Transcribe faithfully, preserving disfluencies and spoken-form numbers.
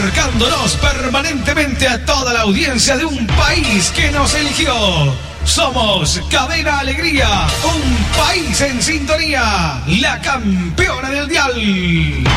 acercándonos permanentemente a toda la audiencia de un país que nos eligió. Somos Cadena Alegría, un país en sintonía, la campeona del dial.